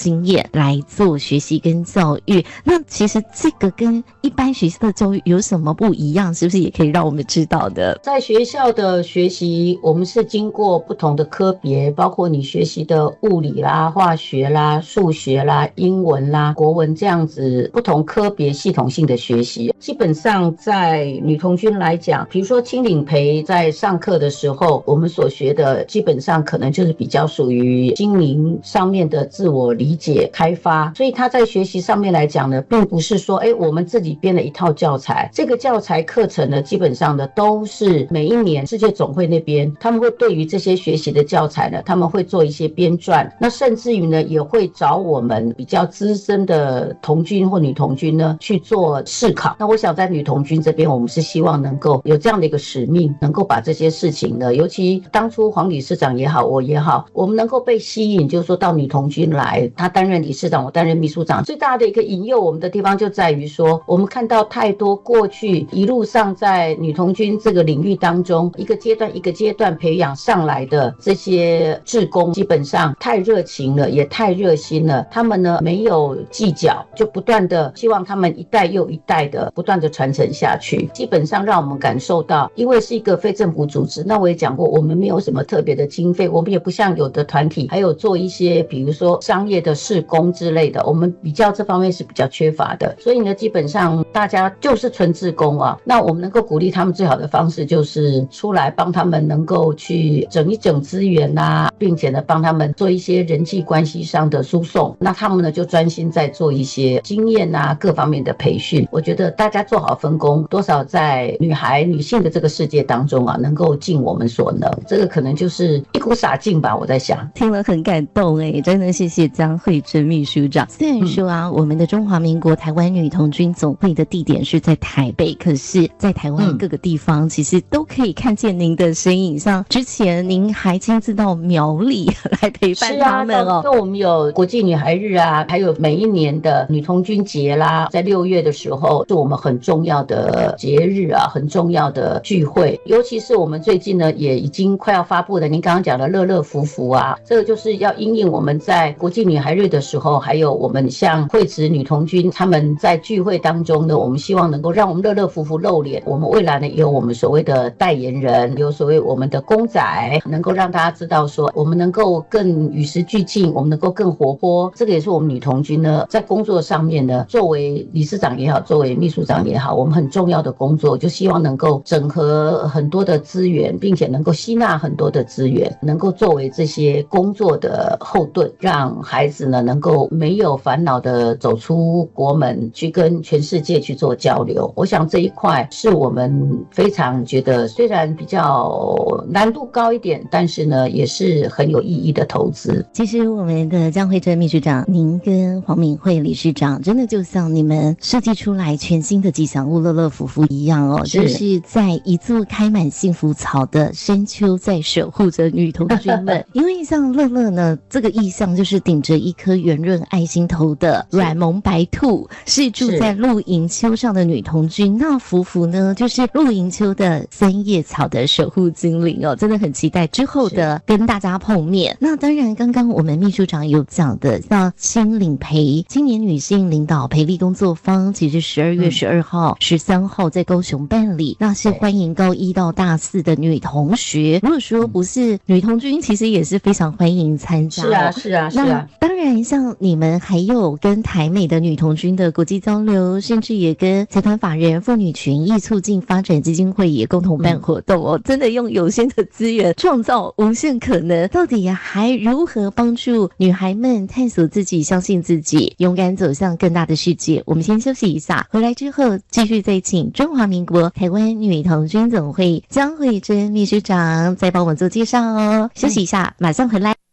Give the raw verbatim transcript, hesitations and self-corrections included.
经验来做学习跟教育。那其实这个跟一般学校的教育有什么不一样？是不是也可以让我们知道的？ 在学校的学习，我们是经过不同的科别，包括你学习的物理啦、化学啦、数学啦、英文啦、国文这样子不同科别系统性的学习。基本上在女童军来讲，比如说青领培在上课的时候，我们所学的基本上可能就是比较属于心灵上面的自我理解开发，所以他在学习上面来讲呢，并不是说哎我们自己编了一套教材，这个教材课程呢基本上呢都是每一年世界总会那边他们会对于这些学习的教材呢，他们会做一些编撰，那甚至于呢也会找我们比较资深的童军或女童军呢去做试考。那我想在女童军这边，我们是希望能够有这样的一个使命，能够把这些事情呢，尤其当初黄理事长也好，我也好，我们能够被吸引，就是说到女童军来，他担任理事长，我担任秘书长，最大的一个引诱我们的地方就在于说，我们看到太多过去一路上在女童军这个领域当中，一个阶段一个阶段培养上来的这些志工，基本上太热情了，也太热心了，他们呢没有计较，就不断的希望他们一代又一代的不断的传承下去，基本上让我们感受到，因为是一个非政府组织，那我也讲过，我们没有什么特别的经费，我们也不像有的团体还有做一些比如说商业的事工之类的，我们比较这方面是比较缺乏的，所以呢基本上大家就是纯志工啊，那我们能够鼓励他们最好的方式就是出来帮他们能够去整一整资源啊，并且呢帮他们做一些人际关系上的输送，那他们呢就专心在做一些经验啊各方面的培训。我觉得大家做好分工，多少在女孩女性的这个世界当中啊，能够尽我们所能，这个可能就是一股傻劲吧，我在想。 听了很感动哎，真的谢谢江慧珍秘书长。虽然说啊、嗯、我们的中华民国台湾女童军总会的地点是在台北，可是在台湾各个地方其实都可以看见您的身影，像之前您还亲自到苗栗来陪伴他们哦。 是啊，我们有国际女孩日啊，还有每一年的女童军节啦，在六月的时候是我们很重要的节日啊，很重要的聚会。尤其是我们最近呢也已经快要发布的您刚刚讲的乐乐福福啊，这个就是要因应我们在国际女孩日的时候，还有我们像惠慈女童军他们在聚会当中呢，我们希望能够让我们乐乐福福露脸，我们未来呢也有我们所谓的代言人，有所谓我们的公仔，能够让大家知道说我们能够更与时俱进，我们能够更活泼，这个也是我们女童军呢在工作上面呢，作为理事长也好，作为秘书长也好，我们很重要的工作就希望能够整合很多的资源，并且能够吸纳很多的资源，能够作为这些工作的后盾，让孩子呢能够没有烦恼的走出国门，去跟全世界去做交流。我想这一块是我们非常觉得虽然比较难度高一点，但是呢也是很有意义的投资。 其实我们的江慧珍秘书长，您跟黄敏慧理事长真的就像你们设计出来全新的吉祥物乐乐福福一样哦，是就是在一座开满幸福草的深秋在守护着女童军们。因为像乐乐呢，这个意象就是顶着一颗圆润爱心头的软萌白兔，是住在露营丘上的女童军。那福福呢，就是露营丘的三叶草的守护精灵哦，真的很期待之后的跟大家碰面。那当然，刚刚我们秘书长有讲的，像青领培青年女性领导培力工作坊，其实十二月十二号、十三号在高雄办理，那是欢迎高一到大四的女同学。如果说不是女童军，其实也是非常欢迎参加、哦。 是啊，是啊，是啊。 当然，像你们还有跟台美的女童军的国际交流，甚至也跟财团法人妇女权益促进发展基金会也共同办活动哦。嗯、真的用有限的资源创造无限可能，到底还如何帮助女孩们探索自己、相信自己、勇敢走向更大的世界？我们先休息一下，回来之后继续再请中华民国台湾女童军总会江慧珍秘书长再帮我们做介绍哦。休息一下，马上回来。